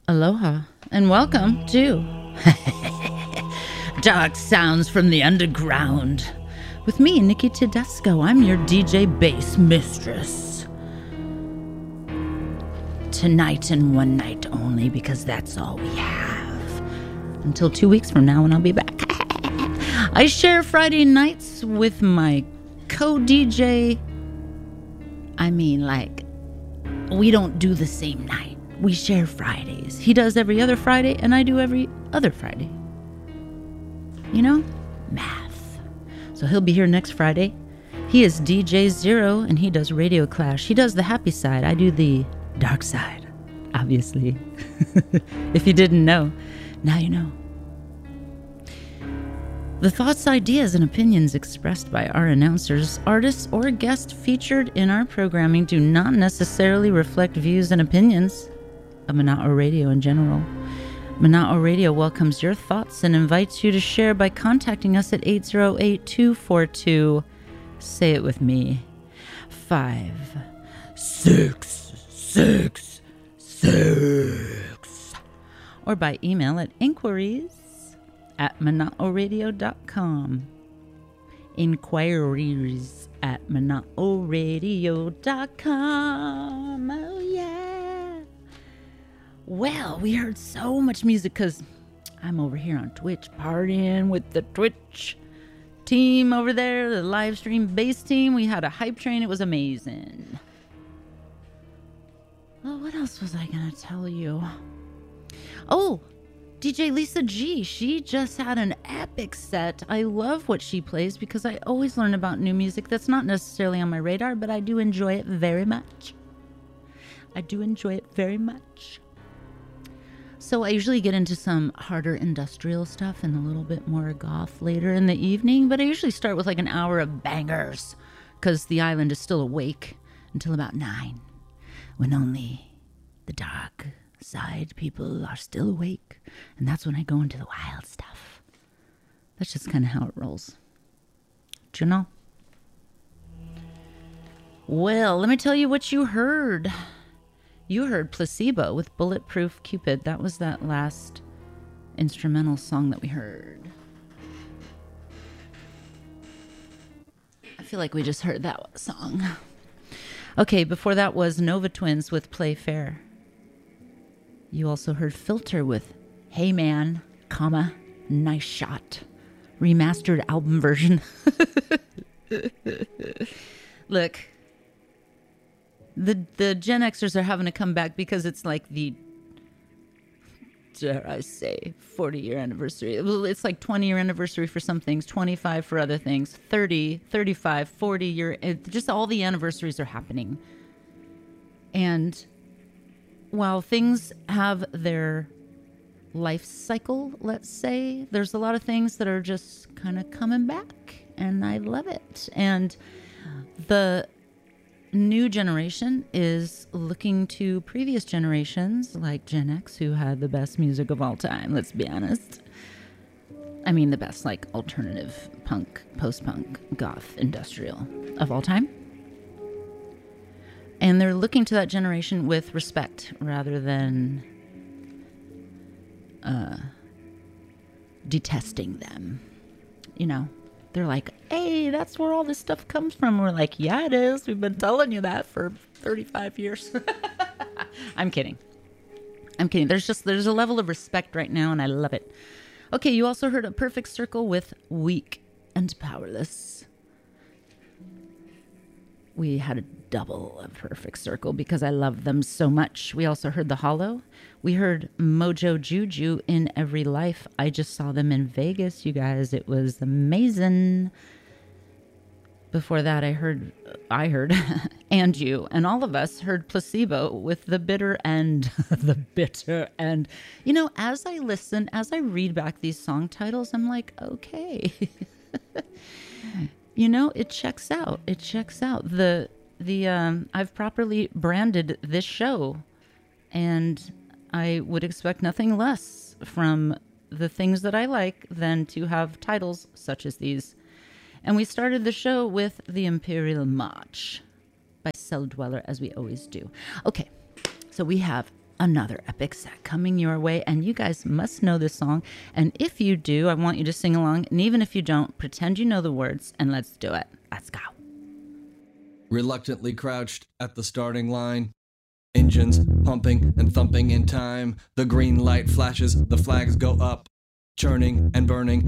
Aloha and welcome to Dark Sounds from the Underground with me, Nikki Tedesco. I'm your DJ bass mistress. Tonight and one night only, because that's all we have. Until 2 weeks from now when I'll be back. I share Friday nights with my co-DJ. I mean, like, we don't do the same night. We share Fridays. He does every other Friday, and I do every other Friday. You know? Math. So he'll be here next Friday. He is DJ Zero, and he does Radio Clash. He does the happy side. I do the dark side, obviously. If you didn't know, now you know. The thoughts, ideas, and opinions expressed by our announcers, artists, or guests featured in our programming do not necessarily reflect views and opinions of Mana'o Radio in general. Mana'o Radio welcomes your thoughts and invites you to share by contacting us at 808-242, say it with me, 5666, or by email at inquiries@manaoradio.com. Inquiries at manaoradio.com. Oh, yeah. Well, we heard so much music because I'm over here on Twitch partying with the Twitch team over there, the live stream bass team. We had a hype train. It was amazing. Well, what else was I going to tell you? Oh, DJ Lisa G, she just had an epic set. I love what she plays because I always learn about new music that's not necessarily on my radar, but I do enjoy it very much. So I usually get into some harder industrial stuff and a little bit more goth later in the evening, but I usually start with like an hour of bangers because the island is still awake until about 9, when only the dark side people are still awake, and that's when I go into the wild stuff. That's just kind of how it rolls. Do you know? Well, let me tell you what you heard. You heard Placebo with Bulletproof Cupid. That was that last instrumental song that we heard. I feel like we just heard that song. Okay, before that was Nova Twins with Play Fair. You also heard Filter with Hey Man, comma, Nice Shot. Remastered album version. Look, the Gen Xers are having to come back because it's like the, dare I say, 40-year anniversary. It's like 20-year anniversary for some things, 25 for other things, 30, 35, 40-year, just all the anniversaries are happening. And while things have their life cycle, let's say, there's a lot of things that are just kind of coming back, and I love it. And the new generation is looking to previous generations, like Gen X, who had the best music of all time, let's be honest. I mean, the best, like, alternative punk, post-punk, goth, industrial of all time. And they're looking to that generation with respect rather than detesting them. You know, they're like, hey, that's where all this stuff comes from. We're like, yeah, it is. We've been telling you that for 35 years. I'm kidding. There's a level of respect right now, and I love it. Okay, you also heard A Perfect Circle with Weak and Powerless. We had a double of Perfect Circle because I love them so much. We also heard The Hollow. We heard Mojo Juju in Every Life. I just saw them in Vegas, you guys. It was amazing. Before that, I heard, and you, and all of us heard Placebo with The Bitter End. The Bitter End. You know, as I listen, as I read back these song titles, I'm like, okay. You know, it checks out. I've properly branded this show, and I would expect nothing less from the things that I like than to have titles such as these. And we started the show with The Imperial March by Cell Dweller, as we always do. Okay, so we have another epic set coming your way, and you guys must know this song. And if you do, I want you to sing along. And even if you don't, pretend you know the words, and let's do it. Let's go. Reluctantly crouched at the starting line, engines pumping and thumping in time. The green light flashes, the flags go up, churning and burning.